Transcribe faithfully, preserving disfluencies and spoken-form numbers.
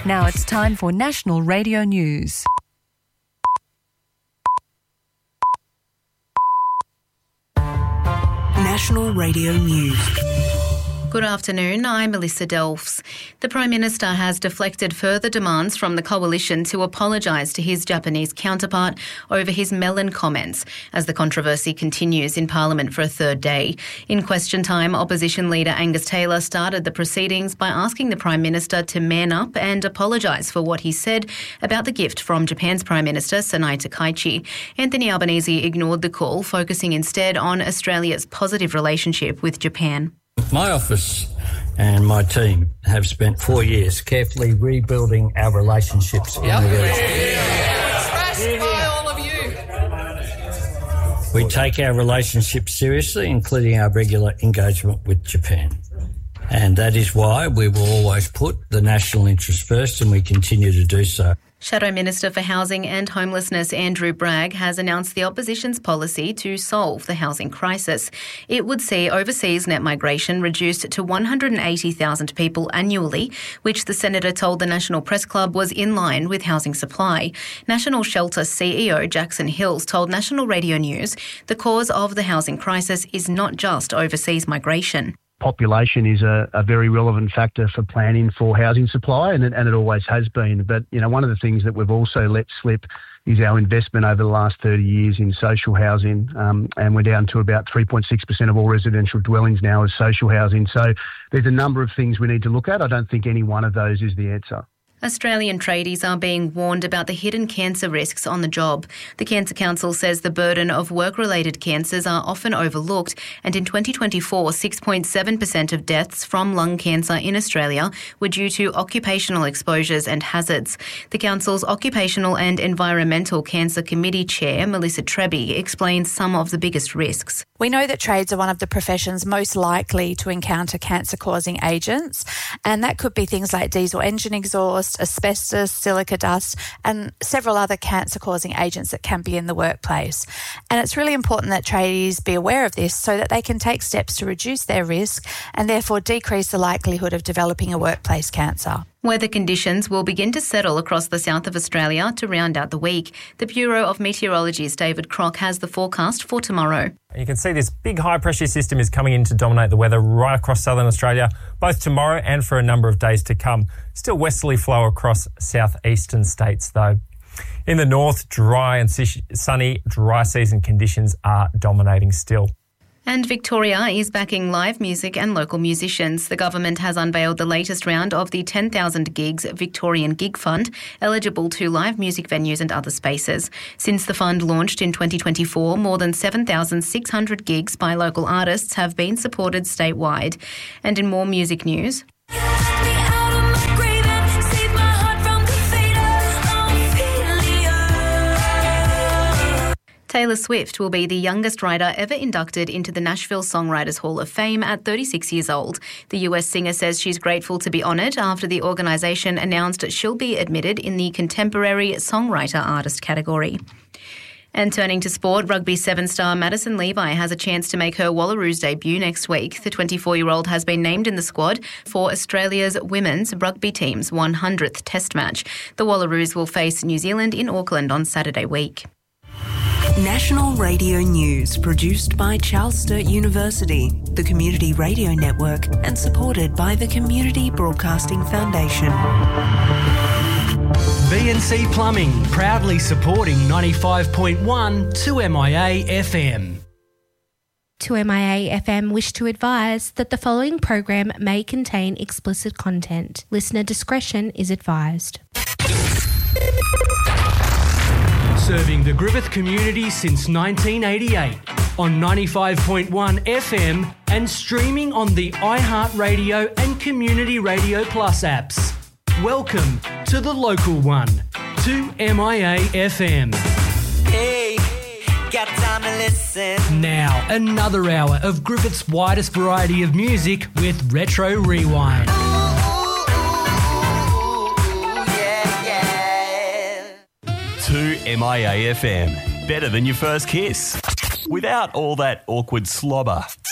Now it's time for National Radio News. National Radio News. Good afternoon, I'm Melissa Delfs. The Prime Minister has deflected further demands from the coalition to apologise to his Japanese counterpart over his melon comments as the controversy continues in Parliament for a third day. In question time, Opposition Leader Angus Taylor started the proceedings by asking the Prime Minister to man up and apologise for what he said about the gift from Japan's Prime Minister Sanai Takaichi. Anthony Albanese ignored the call, focusing instead on Australia's positive relationship with Japan. My office and my team have spent four years carefully rebuilding our relationships yep. in the region. Trust by all of you. We take our relationship seriously, including our regular engagement with Japan. And that is why we will always put the national interest first, and we continue to do so. Shadow Minister for Housing and Homelessness Andrew Bragg has announced the opposition's policy to solve the housing crisis. It would see overseas net migration reduced to one hundred eighty thousand people annually, which the Senator told the National Press Club was in line with housing supply. National Shelter C E O Jackson Hills told National Radio News the cause of the housing crisis is not just overseas migration. Population is a, a very relevant factor for planning for housing supply, and it, and it always has been. But, you know, one of the things that we've also let slip is our investment over the last thirty years in social housing, um, and we're down to about three point six percent of all residential dwellings now as social housing. So there's a number of things we need to look at. I don't think any one of those is the answer. Australian tradies are being warned about the hidden cancer risks on the job. The Cancer Council says the burden of work-related cancers are often overlooked, and in twenty twenty-four, six point seven percent of deaths from lung cancer in Australia were due to occupational exposures and hazards. The Council's Occupational and Environmental Cancer Committee Chair, Melissa Treby, explains some of the biggest risks. We know that trades are one of the professions most likely to encounter cancer-causing agents, and that could be things like diesel engine exhaust, asbestos, silica dust, and several other cancer-causing agents that can be in the workplace. And it's really important that tradies be aware of this so that they can take steps to reduce their risk and therefore decrease the likelihood of developing a workplace cancer. Weather conditions will begin to settle across the south of Australia to round out the week. The Bureau of Meteorology's David Crock has the forecast for tomorrow. You can see this big high-pressure system is coming in to dominate the weather right across southern Australia, both tomorrow and for a number of days to come. Still westerly flow across southeastern states, though. In the north, dry and sunny, dry season conditions are dominating still. And Victoria is backing live music and local musicians. The government has unveiled the latest round of the ten thousand Gigs Victorian Gig Fund, eligible to live music venues and other spaces. Since the fund launched in twenty twenty-four, more than seven thousand six hundred gigs by local artists have been supported statewide. And in more music news... Taylor Swift will be the youngest writer ever inducted into the Nashville Songwriters Hall of Fame at thirty-six years old. The U S singer says she's grateful to be honoured after the organisation announced she'll be admitted in the Contemporary Songwriter Artist category. And turning to sport, rugby seven star Madison Levi has a chance to make her Wallaroos debut next week. The twenty-four-year-old has been named in the squad for Australia's women's rugby team's one hundredth test match. The Wallaroos will face New Zealand in Auckland on Saturday week. National Radio News, produced by Charles Sturt University, the Community Radio Network, and supported by the Community Broadcasting Foundation. B and C Plumbing, proudly supporting ninety-five point one two M I A F M. two M I A F M wish to advise that the following program may contain explicit content. Listener discretion is advised. Serving the Griffith community since nineteen eighty-eight on ninety-five point one F M and streaming on the iHeartRadio and Community Radio Plus apps. Welcome to the local one, two M I A F M. Hey, got time to listen. Now, another hour of Griffith's widest variety of music with Retro Rewind. two M I A F M. Better than your first kiss. Without all that awkward slobber.